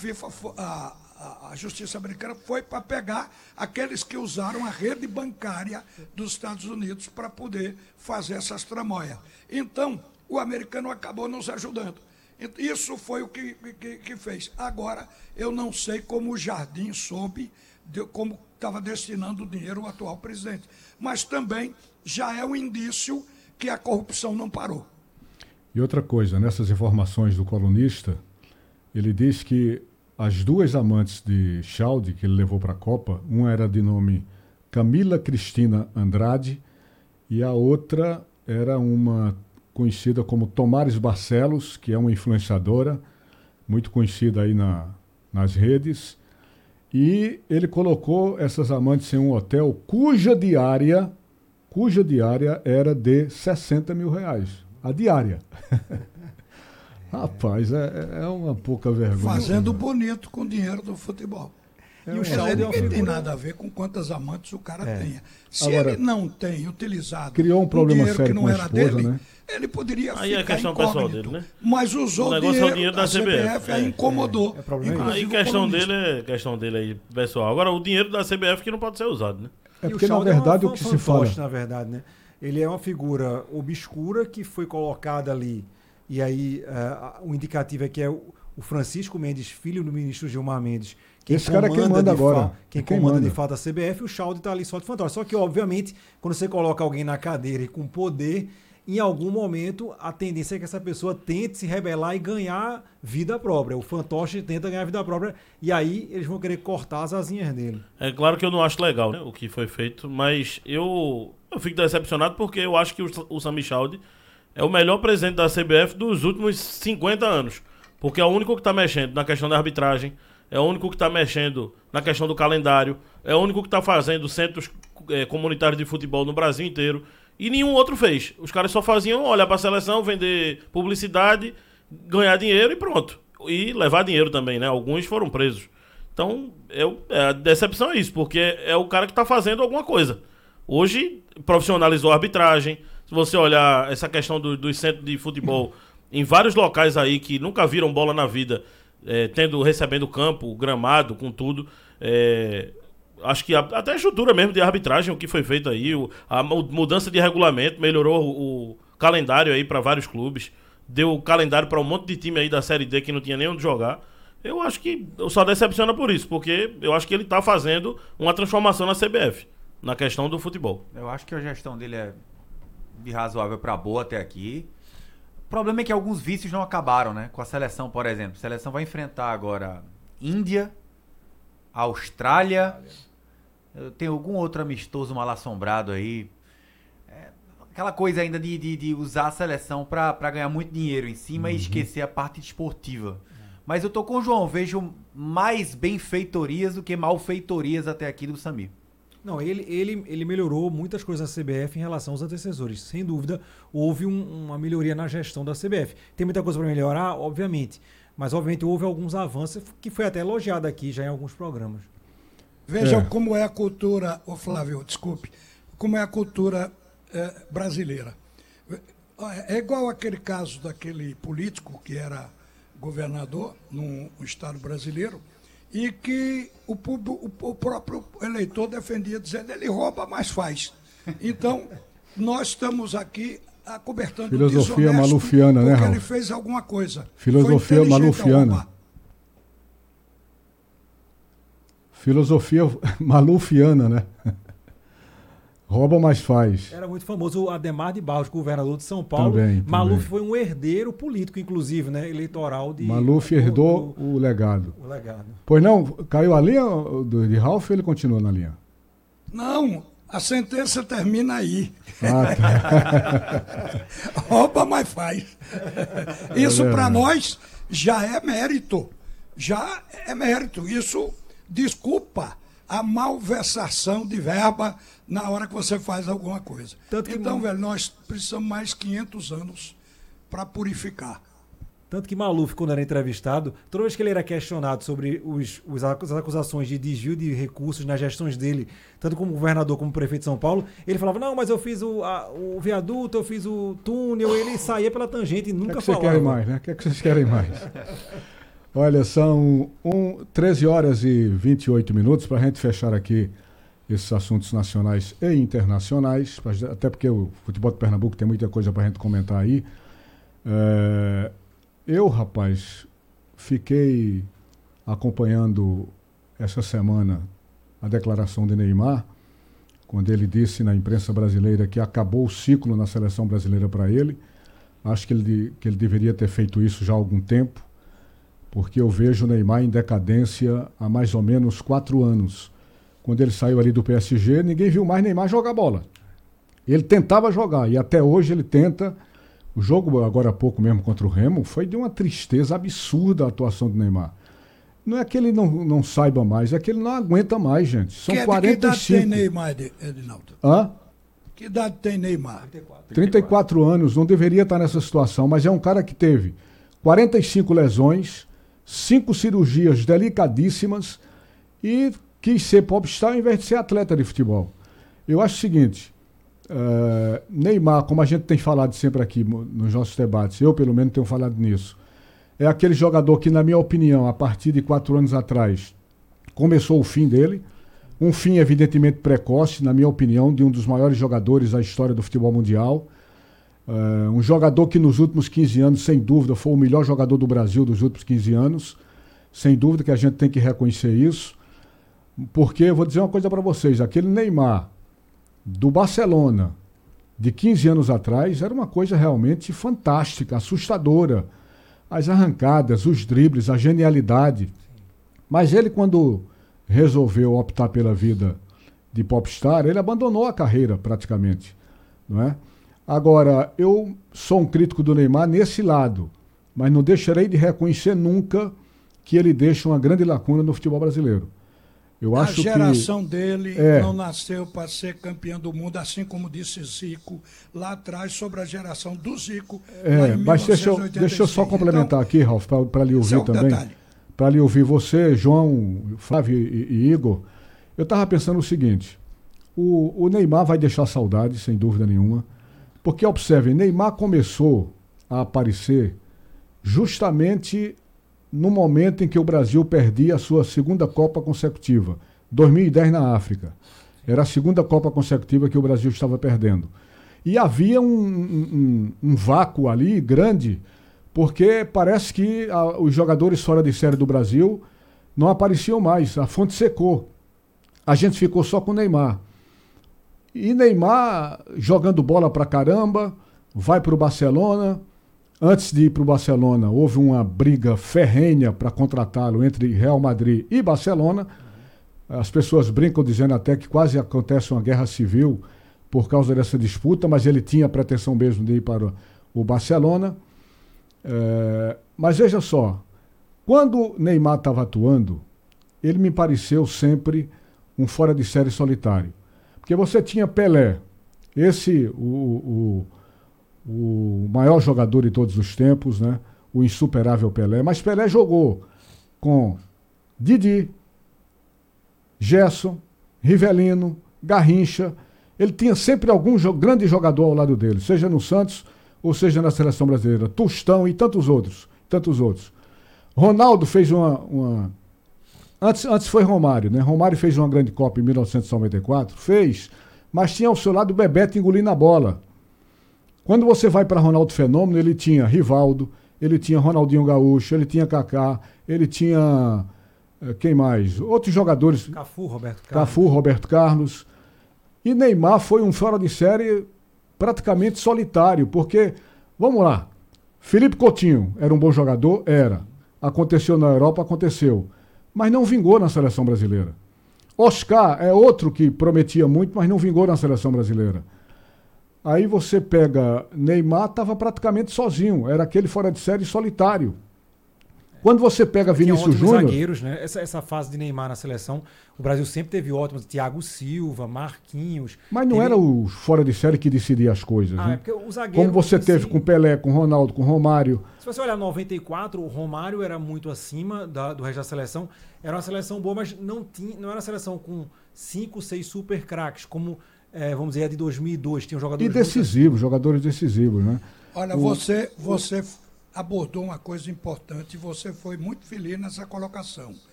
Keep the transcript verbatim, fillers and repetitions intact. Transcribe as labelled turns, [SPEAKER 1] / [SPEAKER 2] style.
[SPEAKER 1] FIFA, a, a Justiça Americana foi para pegar aqueles que usaram a rede bancária dos Estados Unidos para poder fazer essas tramóias. Então, o americano acabou nos ajudando. Isso foi o que, que, que fez. Agora, eu não sei como o Jardim soube, de, como estava destinando o dinheiro o atual presidente. Mas também já é um indício que a corrupção não parou.
[SPEAKER 2] E outra coisa, nessas informações do colunista, ele diz que as duas amantes de Schaud, que ele levou para a Copa, uma era de nome Camila Cristina Andrade e a outra era uma conhecida como Tomares Barcelos, que é uma influenciadora, muito conhecida aí na, nas redes. E ele colocou essas amantes em um hotel cuja diária, cuja diária era de sessenta mil reais. A diária. Rapaz, é, é uma pouca vergonha.
[SPEAKER 1] Fazendo bonito com o dinheiro do futebol.
[SPEAKER 2] É,
[SPEAKER 1] e o Schaud não tem nada a ver com quantas amantes o cara é. tenha. Se Agora, ele não tem utilizado
[SPEAKER 2] criou um problema
[SPEAKER 1] dinheiro
[SPEAKER 2] sério
[SPEAKER 1] que não
[SPEAKER 2] com a
[SPEAKER 1] era
[SPEAKER 2] esposa,
[SPEAKER 1] dele,
[SPEAKER 2] né?
[SPEAKER 1] ele poderia
[SPEAKER 3] aí
[SPEAKER 1] ficar
[SPEAKER 3] é questão
[SPEAKER 1] incógnito,
[SPEAKER 3] pessoal dele, né?
[SPEAKER 1] Mas usou o dinheiro,
[SPEAKER 3] é o dinheiro da, da C B F, C B F
[SPEAKER 1] aí
[SPEAKER 3] é.
[SPEAKER 1] incomodou.
[SPEAKER 2] É, é
[SPEAKER 3] aí questão dele é questão dele aí, pessoal. Agora o dinheiro da C B F que não pode ser usado, né?
[SPEAKER 2] É porque na verdade
[SPEAKER 4] é
[SPEAKER 2] o que se fala,
[SPEAKER 4] na verdade, né? Ele é uma figura obscura que foi colocada ali e aí uh, o indicativo é que é o, o Francisco Mendes, filho do ministro Gilmar Mendes. Quem
[SPEAKER 2] Esse cara é quem manda agora.
[SPEAKER 4] Quem,
[SPEAKER 2] é quem
[SPEAKER 4] comanda
[SPEAKER 2] manda.
[SPEAKER 4] de fato a C B F, o Schaud está ali só de fantoche. Só que, obviamente, quando você coloca alguém na cadeira e com poder, em algum momento a tendência é que essa pessoa tente se rebelar e ganhar vida própria. O fantoche tenta ganhar vida própria e aí eles vão querer cortar as asinhas dele.
[SPEAKER 3] É claro que eu não acho legal, né, o que foi feito, mas eu, eu fico decepcionado porque eu acho que o, o Sami Schaud é o melhor presidente da C B F dos últimos cinquenta anos. Porque é o único que está mexendo na questão da arbitragem, é o único que está mexendo na questão do calendário, é o único que está fazendo centros é, comunitários de futebol no Brasil inteiro. E nenhum outro fez. Os caras só faziam olhar para a seleção, vender publicidade, ganhar dinheiro e pronto. E levar dinheiro também, né? Alguns foram presos. Então, eu, é, a decepção é isso, porque é, é o cara que está fazendo alguma coisa. Hoje, profissionalizou a arbitragem. Se você olhar essa questão do, dos centros de futebol, em vários locais aí que nunca viram bola na vida, é, tendo, recebendo campo, gramado, com tudo, é, acho que a, até a estrutura mesmo de arbitragem, o que foi feito aí, o, a mudança de regulamento, melhorou o, o calendário aí para vários clubes, deu o calendário para um monte de time aí da Série D que não tinha nem onde jogar. Eu acho que só decepciona por isso, porque eu acho que ele está fazendo uma transformação na C B F, na questão do futebol.
[SPEAKER 5] Eu acho que a gestão dele é de razoável para boa até aqui. O problema é que alguns vícios não acabaram, né? Com a seleção, por exemplo. A seleção vai enfrentar agora Índia, Austrália. Tem algum outro amistoso mal assombrado aí. É aquela coisa ainda de, de, de usar a seleção para ganhar muito dinheiro em cima uhum. e esquecer a parte esportiva. Uhum. Mas eu tô com o João. Vejo mais benfeitorias do que malfeitorias até aqui do Samir.
[SPEAKER 4] Não, ele, ele, ele melhorou muitas coisas na C B F em relação aos antecessores. Sem dúvida, houve um, uma melhoria na gestão da C B F. Tem muita coisa para melhorar, obviamente. Mas, obviamente, houve alguns avanços que foi até elogiado aqui já em alguns programas.
[SPEAKER 1] Veja
[SPEAKER 2] é.
[SPEAKER 1] como é a cultura, ô Flávio, desculpe, como é a cultura é, brasileira. É igual aquele caso daquele político que era governador num estado brasileiro, e que o, o, o próprio eleitor defendia, dizendo ele rouba, mas faz. Então, nós estamos aqui acobertando
[SPEAKER 2] filosofia malufiana, né, Raul?
[SPEAKER 1] Porque ele fez alguma coisa.
[SPEAKER 2] Filosofia malufiana. Filosofia malufiana, né? Rouba, mas faz.
[SPEAKER 4] Era muito famoso o Adhemar de Barros, governador de São Paulo.
[SPEAKER 2] Também,
[SPEAKER 4] Maluf
[SPEAKER 2] também.
[SPEAKER 4] foi um herdeiro político, inclusive, né? Eleitoral de...
[SPEAKER 2] Maluf herdou do, o legado.
[SPEAKER 4] O legado.
[SPEAKER 2] Pois não, caiu a linha do, de Ralf ou ele continua na linha?
[SPEAKER 1] Não, a sentença termina aí.
[SPEAKER 2] Ah, tá.
[SPEAKER 1] Rouba, mas faz. Isso é para nós já é mérito. Já é mérito. Isso desculpa a malversação de verba na hora que você faz alguma coisa. Tanto que então, velho, nós precisamos mais quinhentos anos para purificar.
[SPEAKER 4] Tanto que Maluf, quando era entrevistado, toda vez que ele era questionado sobre os, os, as acusações de desvio de recursos nas gestões dele, tanto como governador como prefeito de São Paulo, ele falava, não, mas eu fiz o, a, o viaduto, eu fiz o túnel, ele saía pela tangente e nunca
[SPEAKER 2] que é que
[SPEAKER 4] falava.
[SPEAKER 2] Vocês querem mais, né? O que é que vocês querem mais? Olha, são um, treze horas e vinte e oito minutos para a gente fechar aqui esses assuntos nacionais e internacionais, até porque o futebol de Pernambuco tem muita coisa para a gente comentar aí. É, eu, rapaz, fiquei acompanhando essa semana a declaração de Neymar, quando ele disse na imprensa brasileira que acabou o ciclo na seleção brasileira para ele. Acho que ele, que ele deveria ter feito isso já há algum tempo, porque eu vejo o Neymar em decadência há mais ou menos quatro anos. Quando ele saiu ali do P S G, ninguém viu mais Neymar jogar bola. Ele tentava jogar, e até hoje ele tenta. O jogo, agora há pouco mesmo, contra o Remo, foi de uma tristeza absurda a atuação do Neymar. Não é que ele não, não saiba mais, é que ele não aguenta mais, gente. São
[SPEAKER 1] que,
[SPEAKER 2] quarenta e cinco.
[SPEAKER 1] Que idade tem Neymar, Edinaldo?
[SPEAKER 2] Hã?
[SPEAKER 1] Que idade tem Neymar?
[SPEAKER 2] trinta e quatro anos, não deveria estar nessa situação, mas é um cara que teve quarenta e cinco lesões, cinco cirurgias delicadíssimas e quis ser popstar ao invés de ser atleta de futebol. Eu acho o seguinte, uh, Neymar, como a gente tem falado sempre aqui nos nossos debates, eu pelo menos tenho falado nisso, é aquele jogador que, na minha opinião, a partir de quatro anos atrás, começou o fim dele, um fim evidentemente precoce, na minha opinião, de um dos maiores jogadores da história do futebol mundial, uh, um jogador que nos últimos quinze anos, sem dúvida, foi o melhor jogador do Brasil dos últimos quinze anos, sem dúvida que a gente tem que reconhecer isso, porque, eu vou dizer uma coisa para vocês, aquele Neymar do Barcelona de quinze anos atrás era uma coisa realmente fantástica, assustadora. As arrancadas, os dribles, a genialidade. Mas ele, quando resolveu optar pela vida de popstar, ele abandonou a carreira praticamente, não é? Agora, eu sou um crítico do Neymar nesse lado, mas não deixarei de reconhecer nunca que ele deixa uma grande lacuna no futebol brasileiro. Eu acho
[SPEAKER 1] a geração
[SPEAKER 2] que,
[SPEAKER 1] dele
[SPEAKER 2] é,
[SPEAKER 1] não nasceu para ser campeão do mundo, assim como disse Zico lá atrás sobre a geração do Zico.
[SPEAKER 2] É, mas deixa eu, deixa eu só complementar então, aqui, Ralf, para lhe ouvir é um também. Para lhe ouvir você, João, Flávio e, e Igor. Eu estava pensando o seguinte: o, o Neymar vai deixar saudade, sem dúvida nenhuma, porque, observem, Neymar começou a aparecer justamente no momento em que o Brasil perdia a sua segunda Copa consecutiva, dois mil e dez na África. Era a segunda Copa consecutiva que o Brasil estava perdendo. E havia um, um, um vácuo ali grande, porque parece que a, os jogadores fora de série do Brasil não apareciam mais, a fonte secou. A gente ficou só com o Neymar. E Neymar jogando bola pra caramba, vai pro Barcelona. Antes de ir para o Barcelona, houve uma briga ferrenha para contratá-lo entre Real Madrid e Barcelona. As pessoas brincam dizendo até que quase acontece uma guerra civil por causa dessa disputa, mas ele tinha a pretensão mesmo de ir para o Barcelona. É, mas veja só, quando Neymar estava atuando, ele me pareceu sempre um fora de série solitário. Porque você tinha Pelé, esse, o... o o maior jogador de todos os tempos, né? O insuperável Pelé. Mas Pelé jogou com Didi, Gerson, Rivelino, Garrincha. Ele tinha sempre algum jo- grande jogador ao lado dele, seja no Santos ou seja na seleção brasileira. Tostão e tantos outros. Tantos outros. Ronaldo fez uma... uma... Antes, antes foi Romário, né? Romário fez uma grande Copa em mil novecentos e noventa e quatro. Fez, mas tinha ao seu lado o Bebeto engolindo a bola. Quando você vai para Ronaldo Fenômeno, ele tinha Rivaldo, ele tinha Ronaldinho Gaúcho, ele tinha Kaká, ele tinha... Quem mais? Outros jogadores.
[SPEAKER 4] Cafu, Roberto Carlos.
[SPEAKER 2] Cafu, Roberto Carlos. E Neymar foi um fora de série praticamente solitário, porque, vamos lá, Felipe Coutinho era um bom jogador? Era. Aconteceu na Europa? Aconteceu. Mas não vingou na seleção brasileira. Oscar é outro que prometia muito, mas não vingou na seleção brasileira. Aí você pega Neymar, estava praticamente sozinho, era aquele fora de série solitário. Quando você pega Vinícius Júnior...
[SPEAKER 4] zagueiros, né? Essa, essa fase de Neymar na seleção, o Brasil sempre teve ótimos, Thiago Silva, Marquinhos...
[SPEAKER 2] Mas não
[SPEAKER 4] teve...
[SPEAKER 2] era o fora de série que decidia as coisas,
[SPEAKER 4] ah,
[SPEAKER 2] né?
[SPEAKER 4] é o zagueiro,
[SPEAKER 2] como você teve
[SPEAKER 4] si...
[SPEAKER 2] com Pelé, com Ronaldo, com Romário...
[SPEAKER 4] Se você olhar noventa e quatro, o Romário era muito acima da, do resto da seleção. Era uma seleção boa, mas não, tinha, não era uma seleção com cinco, seis super craques, como... É, vamos dizer, a de dois mil e dois, tinha um jogador...
[SPEAKER 2] E decisivos, muito... jogadores decisivos, né?
[SPEAKER 1] Olha,
[SPEAKER 2] o...
[SPEAKER 1] você, você abordou uma coisa importante e você foi muito feliz nessa colocação.